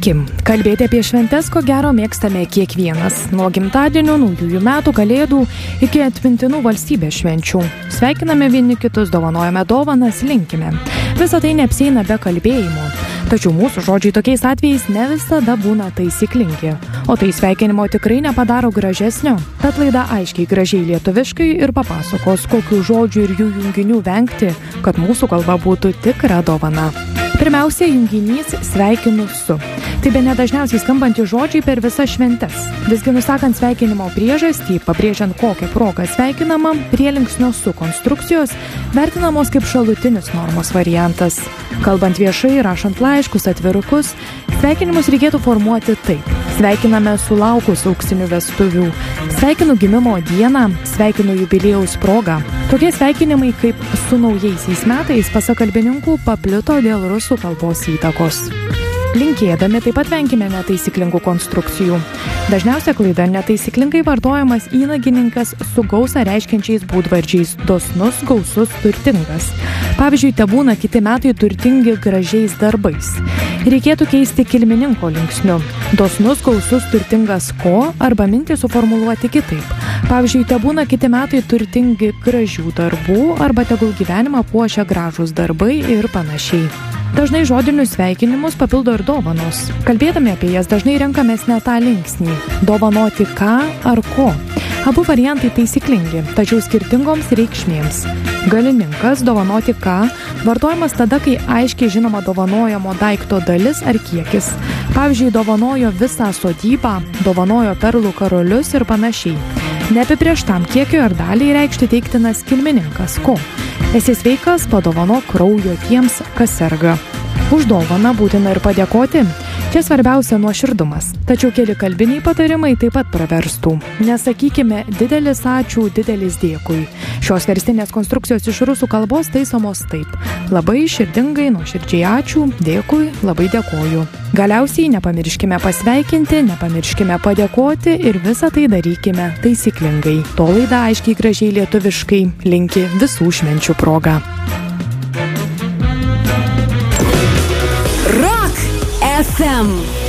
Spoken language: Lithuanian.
Sveiki! Kalbėti apie šventes ko gero mėgstame kiekvienas. Nuo gimtadienio, naujųjų metų, kalėdų iki atmintinų valstybės švenčių. Sveikiname vieni kitus, dovanojame dovanas, linkime. Visą tai neapsieina be kalbėjimo. Tačiau mūsų žodžiai tokiais atvejais ne visada būna taisyklingi. O tai sveikinimo tikrai nepadaro gražesnio. Tad laida aiškiai gražiai lietuviškai ir papasakos, kokių žodžių ir jų junginių vengti, kad mūsų kalba būtų tikra dovana. Pirmiausia, junginys sveikinu su. Tai bene dažniausiai skambantys žodžiai per visas šventes. Visgi nusakant sveikinimo priežastį, pabrėžiant kokią progą sveikinama, prielinksnio su konstrukcijos vertinamos kaip šalutinis normos variantas. Kalbant viešai, rašant laiškus, atvirukus, sveikinimus reikėtų formuoti taip. Sveikiname sulaukus auksinių vestuvių. Sveikinu gimimo dieną, sveikinu jubiliejaus progą. Tokie sveikinimai kaip su naujaisiais metais, pasak kalbininkų, paplito dėl rusų kalbos įtakos. Linkėdami taip pat venkime netaisyklingų konstrukcijų. Dažniausia klaida netaisyklingai vartojamas įnagininkas su gausa reiškiančiais būdvardžiais dosnus, gausus, turtingas. Pavyzdžiui, tebūna kiti metai turtingi gražiais darbais. Reikėtų keisti kilmininko linksniu. Dosnus, gausus, turtingas ko arba mintį suformuluoti kitaip. Pavyzdžiui, tebūna kiti metai turtingi gražių darbų arba tegul gyvenimą puošia gražūs darbai ir panašiai. Dažnai žodinius sveikinimus papildo ir dovanos. Kalbėdami apie jas dažnai renkamės ne tą linksnį – dovanoti ką ar ko. Abu variantai taisyklingi, tačiau skirtingoms reikšmėms. Galininkas dovanoti ką vartojamas tada, kai aiškiai žinoma dovanojamo daikto dalis ar kiekis. Pavyzdžiui, dovanojo visą sodybą, dovanojo perlų karolius ir panašiai. Neapibrėžtam kiekiui ar daliai reikšti teiktinas kilmininkas ko. Esi sveikas, padovanok kraujo tiems, kas serga. Už dovaną būtina ir padėkoti. Čia svarbiausia nuoširdumas. Tačiau keli kalbiniai patarimai taip pat praverstų. Nesakykime didelis ačiū, didelis dėkui. Šios verstinės konstrukcijos iš rusų kalbos taisomos taip. Labai širdingai, nuoširdžiai ačiū, dėkui, labai dėkoju. Galiausiai nepamirškime pasveikinti, nepamirškime padėkoti ir visą tai darykime taisyklingai. To laida aiškiai gražiai lietuviškai linki visų švenčių proga. Rock FM